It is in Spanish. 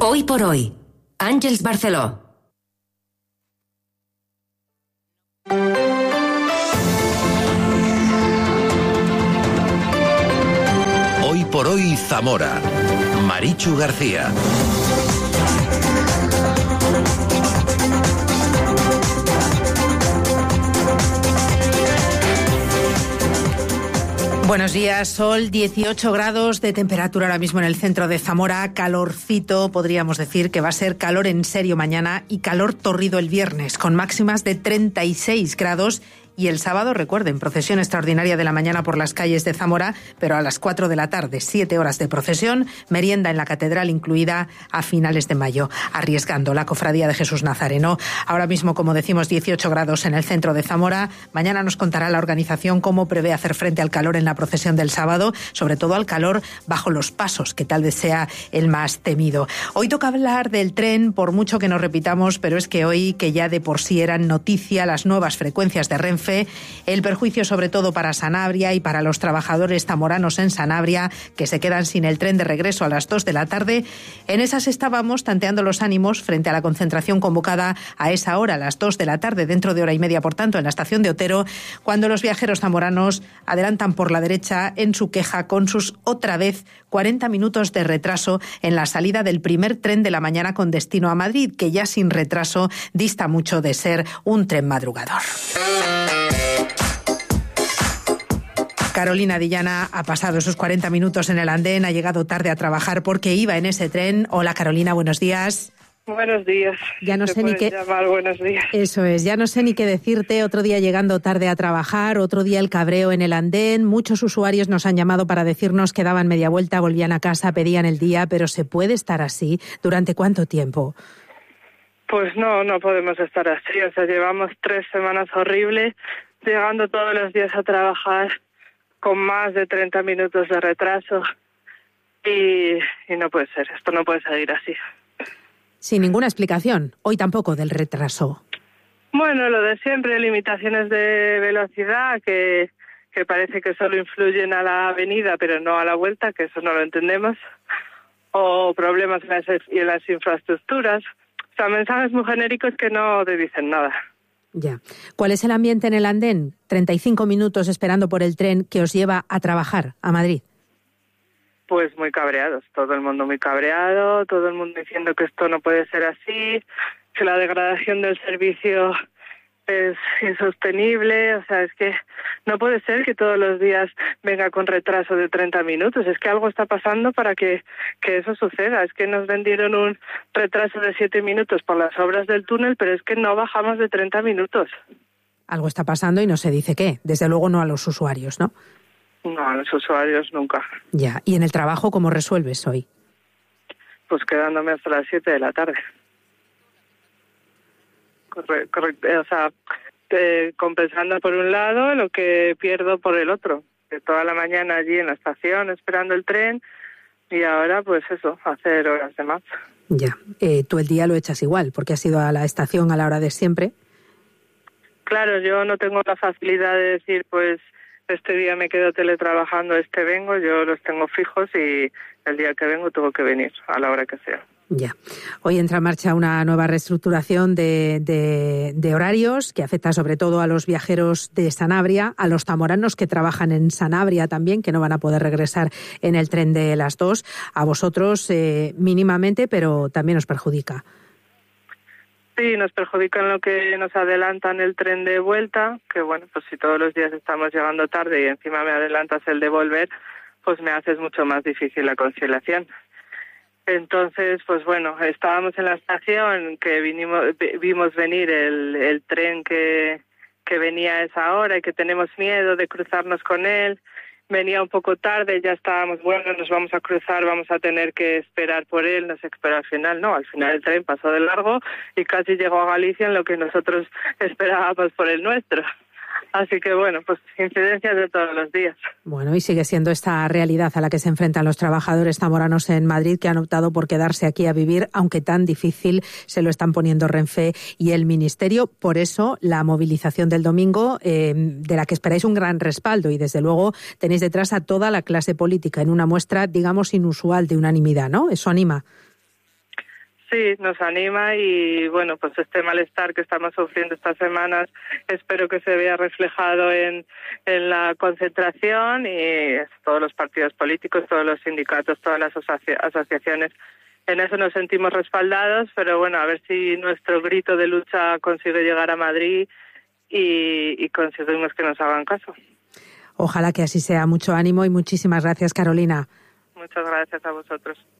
Hoy por hoy, Àngels Barceló. Hoy por hoy, Zamora. Marichu García. Buenos días, sol, 18 grados de temperatura ahora mismo en el centro de Zamora, calorcito, podríamos decir que va a ser calor en serio mañana y calor torrido el viernes, con máximas de 36 grados. Y el sábado, recuerden, procesión extraordinaria de la mañana por las calles de Zamora, pero a las 4 de la tarde, 7 horas de procesión, merienda en la catedral incluida a finales de mayo, arriesgando la Cofradía de Jesús Nazareno. Ahora mismo, como decimos, 18 grados en el centro de Zamora. Mañana nos contará la organización cómo prevé hacer frente al calor en la procesión del sábado, sobre todo al calor bajo los pasos, que tal vez sea el más temido. Hoy toca hablar del tren, por mucho que nos repitamos, pero es que hoy, que ya de por sí eran noticia las nuevas frecuencias de Renfe, el perjuicio sobre todo para Sanabria y para los trabajadores zamoranos en Sanabria, que se quedan sin el tren de regreso a las 2 de la tarde. En esas estábamos tanteando los ánimos frente a la concentración convocada a esa hora, a las 2 de la tarde, dentro de hora y media, por tanto, en la estación de Otero, cuando los viajeros zamoranos adelantan por la derecha en su queja con sus, otra vez, 40 minutos de retraso en la salida del primer tren de la mañana con destino a Madrid, que ya sin retraso dista mucho de ser un tren madrugador. Carolina Dillana ha pasado esos 40 minutos en el andén, ha llegado tarde a trabajar porque iba en ese tren. Hola Carolina, buenos días. Buenos días. Ya no sé ni qué llamar buenos días. Eso es, ya no sé ni qué decirte. Otro día llegando tarde a trabajar, otro día el cabreo en el andén. Muchos usuarios nos han llamado para decirnos que daban media vuelta, volvían a casa, pedían el día, pero ¿se puede estar así? ¿Durante cuánto tiempo? Pues no podemos estar así. O sea, llevamos 3 semanas horribles, llegando todos los días a trabajar con más de 30 minutos de retraso y no puede ser, esto no puede seguir así. Sin ninguna explicación, hoy tampoco del retraso. Bueno, lo de siempre, limitaciones de velocidad que parece que solo influyen a la avenida pero no a la vuelta, que eso no lo entendemos, o problemas en las infraestructuras, o sea, mensajes muy genéricos que no te dicen nada. Ya. ¿Cuál es el ambiente en el andén? 35 minutos esperando por el tren que os lleva a trabajar a Madrid. Pues muy cabreados, todo el mundo muy cabreado, todo el mundo diciendo que esto no puede ser así, que la degradación del servicio es insostenible, o sea, es que no puede ser que todos los días venga con retraso de 30 minutos, es que algo está pasando para que eso suceda, es que nos vendieron un retraso de 7 minutos por las obras del túnel, pero es que no bajamos de 30 minutos. Algo está pasando y no se dice qué, desde luego no a los usuarios, ¿no? No, a los usuarios nunca. Ya, ¿y en el trabajo cómo resuelves hoy? Pues quedándome hasta las 7 de la tarde. Correcto, o sea, compensando por un lado lo que pierdo por el otro. De toda la mañana allí en la estación esperando el tren y ahora pues eso, hacer horas de más. Ya, tú el día lo echas igual porque has ido a la estación a la hora de siempre. Claro, yo no tengo la facilidad de decir pues este día me quedo teletrabajando, vengo, yo los tengo fijos y el día que vengo tengo que venir a la hora que sea. Ya. Hoy entra en marcha una nueva reestructuración de horarios que afecta sobre todo a los viajeros de Sanabria, a los zamoranos que trabajan en Sanabria también, que no van a poder regresar en el tren de las 2. A vosotros mínimamente, pero también os perjudica. Sí, nos perjudica en lo que nos adelantan el tren de vuelta, que bueno, pues si todos los días estamos llegando tarde y encima me adelantas el de volver, pues me haces mucho más difícil la conciliación. Entonces, pues bueno, estábamos en la estación, que vimos venir el tren que venía a esa hora y que tenemos miedo de cruzarnos con él. Venía un poco tarde, ya estábamos, bueno, nos vamos a cruzar, vamos a tener que esperar por él, no sé, pero al final no, al final el tren pasó de largo y casi llegó a Galicia en lo que nosotros esperábamos por el nuestro. Así que bueno, pues incidencias de todos los días. Bueno, y sigue siendo esta realidad a la que se enfrentan los trabajadores zamoranos en Madrid, que han optado por quedarse aquí a vivir, aunque tan difícil se lo están poniendo Renfe y el Ministerio. Por eso la movilización del domingo, de la que esperáis un gran respaldo, y desde luego tenéis detrás a toda la clase política en una muestra, digamos, inusual de unanimidad, ¿no? Eso anima. Sí, nos anima y bueno, pues este malestar que estamos sufriendo estas semanas espero que se vea reflejado en la concentración y todos los partidos políticos, todos los sindicatos, todas las asociaciones. En eso nos sentimos respaldados, pero bueno, a ver si nuestro grito de lucha consigue llegar a Madrid y conseguimos que nos hagan caso. Ojalá que así sea. Mucho ánimo y muchísimas gracias, Carolina. Muchas gracias a vosotros.